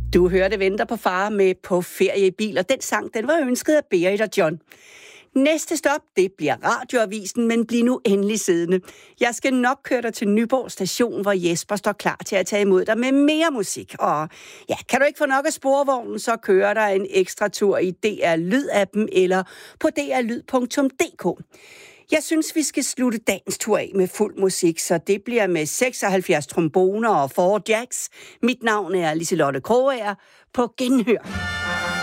Du hørte Venter på far med På ferie i bil, og den sang, den var ønsket af Berit og John. Næste stop, det bliver radioavisen, men bliv nu endelig siddende. Jeg skal nok køre dig til Nyborg station, hvor Jesper står klar til at tage imod dig med mere musik. Og ja, kan du ikke få nok af sporvognen, så kører der en ekstra tur i DR Lyd-appen eller på drlyd.dk. Jeg synes, vi skal slutte dagens tur af med fuld musik, så det bliver med 76 tromboner og 4 jacks. Mit navn er Liselotte Krogager. På genhør.